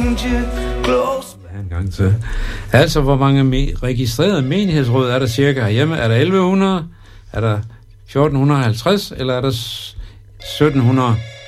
En gang til. Altså, hvor mange registrerede menighedsråd er der cirka herhjemme? Er der 1100? Er der 1450? Eller er der 1700?